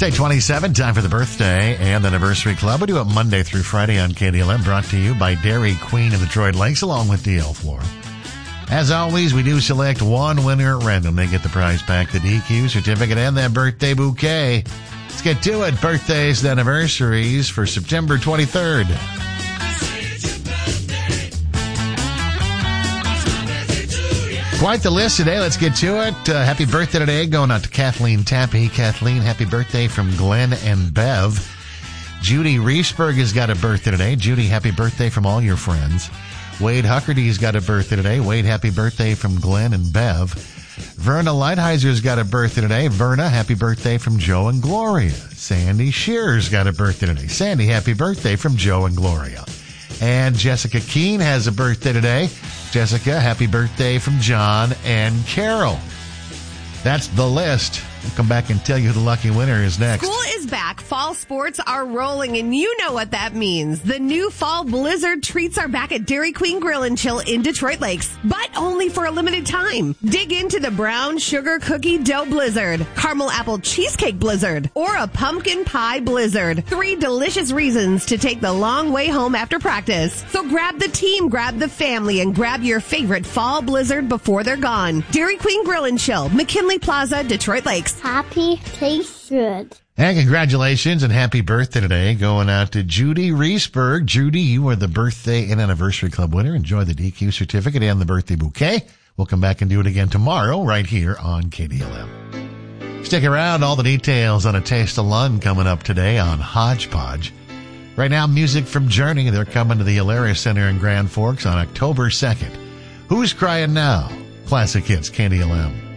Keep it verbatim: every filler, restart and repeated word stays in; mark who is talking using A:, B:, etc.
A: Day twenty-seven, time for the birthday and anniversary club. We do it Monday through Friday on K D L M, brought to you by Dairy Queen of Detroit Lakes, along with D L Floor. As always, we do select one winner at random. They get the prize pack, the D Q certificate, and that birthday bouquet. Let's get to it. Birthdays and anniversaries for September twenty-third. Quite the list today. Let's get to it. Uh, happy birthday today going out to Kathleen Tappy. Kathleen, happy birthday from Glenn and Bev. Judy Reesberg has got a birthday today. Judy, happy birthday from all your friends. Wade Huckerty's got a birthday today. Wade, happy birthday from Glenn and Bev. Verna Lighthizer got a birthday today. Verna, happy birthday from Joe and Gloria. Sandy Shearer's got a birthday today. Sandy, happy birthday from Joe and Gloria. And Jessica Keene has a birthday today. Jessica, happy birthday from John and Carol. That's the list. We'll come back and tell you who the lucky winner is next.
B: School is back. Fall sports are rolling, and you know what that means. The new fall blizzard treats are back at Dairy Queen Grill and Chill in Detroit Lakes, but only for a limited time. Dig into the brown sugar cookie dough blizzard, caramel apple cheesecake blizzard, or a pumpkin pie blizzard. Three delicious reasons to take the long way home after practice. So grab the team, grab the family, and grab your favorite fall blizzard before they're gone. Dairy Queen Grill and Chill, McKinley Plaza, Detroit Lakes.
C: Happy, tastes good.
A: And congratulations and happy birthday today going out to Judy Reesberg. Judy, you are the birthday and anniversary club winner. Enjoy the D Q certificate and the birthday bouquet. We'll come back and do it again tomorrow right here on K D L M. Stick around. All the details on A Taste of Lund coming up today on Hodgepodge. Right now, music from Journey. They're coming to the Hilarious Center in Grand Forks on October second. Who's Crying Now? Classic Hits, K D L M.